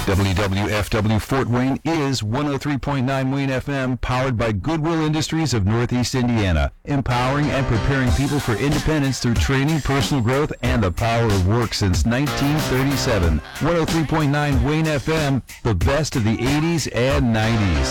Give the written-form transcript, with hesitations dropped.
WWFW Fort Wayne is 103.9 Wayne FM, powered by Goodwill Industries of Northeast Indiana, empowering and preparing people for independence through training, personal growth, and the power of work since 1937. 103.9 Wayne FM, the best of the 80s and 90s.